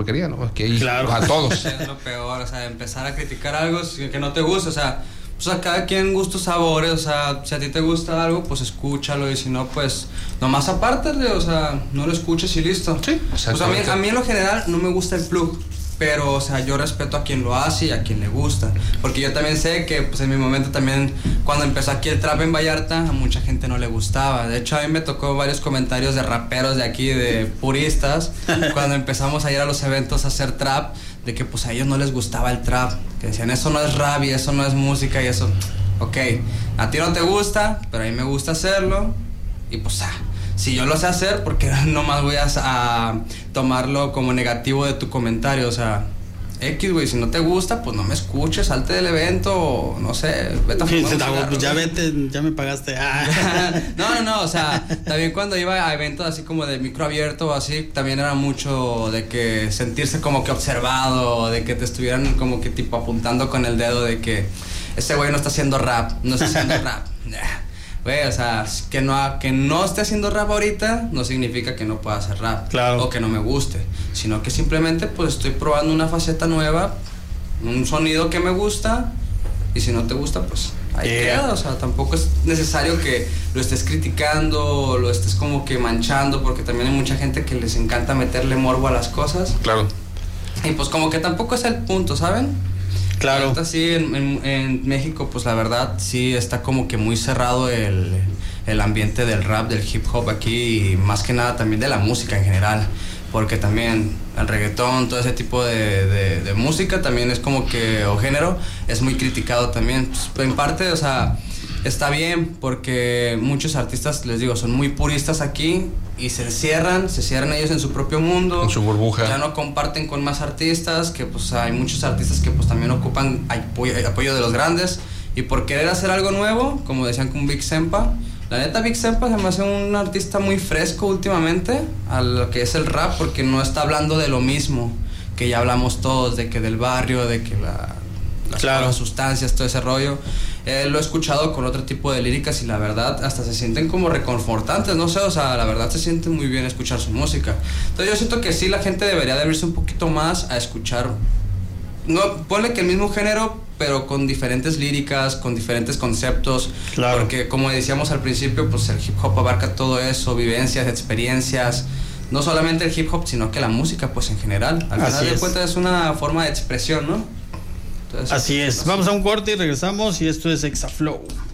porquería, ¿no? Es que ahí claro. a todos. Es lo peor, o sea, empezar a criticar algo que no te gusta, o sea, cada quien gustos, sabores, o sea, si a ti te gusta algo, pues escúchalo, y si no, pues nomás apártate, o sea, no lo escuches y listo. Sí, exactamente. O sea, a mí en lo general no me gusta el plug, pero, o sea, yo respeto a quien lo hace y a quien le gusta, porque yo también sé que, pues, en mi momento también, cuando empezó aquí el trap en Vallarta, a mucha gente no le gustaba. De hecho, a mí me tocó varios comentarios de raperos de aquí, de puristas, cuando empezamos a ir a los eventos a hacer trap, de que pues a ellos no les gustaba el trap, que decían, eso no es rap y eso no es música y eso. Ok, a ti no te gusta, pero a mí me gusta hacerlo, y pues si yo lo sé hacer, porque nomás voy a tomarlo como negativo de tu comentario. O sea, X, güey, si no te gusta, pues no me escuches, salte del evento, o no sé, vete a fumar un cigarro, pues ya vete, ya me pagaste. No, o sea, también cuando iba a eventos así como de micro abierto o así, también era mucho de que sentirse como que observado, de que te estuvieran como que tipo apuntando con el dedo de que ese güey no está haciendo rap, no está haciendo rap. Güey, o sea, que no esté haciendo rap ahorita no significa que no pueda hacer rap, claro, o que no me guste, sino que simplemente pues estoy probando una faceta nueva, un sonido que me gusta, y si no te gusta, pues ahí queda. O sea, tampoco es necesario que lo estés criticando, lo estés como que manchando, porque también hay mucha gente que les encanta meterle morbo a las cosas. Claro. Y pues como que tampoco es el punto, ¿saben? Claro. Ahorita sí, en México, pues la verdad, sí está como que muy cerrado el ambiente del rap, del hip hop aquí, y más que nada también de la música en general, porque también el reggaetón, todo ese tipo de música también es como que, o género, es muy criticado también. Pues, en parte, o sea, está bien, porque muchos artistas, les digo, son muy puristas aquí, y se cierran ellos en su propio mundo, en su burbuja, ya no comparten con más artistas, que pues hay muchos artistas que pues también ocupan apoyo de los grandes, y por querer hacer algo nuevo, como decían con Big Sempa. La neta, Big Sempa se me hace un artista muy fresco últimamente a lo que es el rap, porque no está hablando de lo mismo que ya hablamos todos, de que del barrio, de que las sustancias, todo ese rollo. Lo he escuchado con otro tipo de líricas, y la verdad hasta se sienten como reconfortantes, no sé, o sea, la verdad se siente muy bien escuchar su música. Entonces yo siento que sí, la gente debería de abrirse un poquito más a escuchar, no, ponle que el mismo género, pero con diferentes líricas, con diferentes conceptos. Claro. Porque como decíamos al principio, pues el hip hop abarca todo eso, vivencias, experiencias, no solamente el hip hop, sino que la música, pues en general. Al final de cuentas es una forma de expresión, ¿no? Entonces, así es. Vamos a un corte y regresamos, y esto es Exaflow.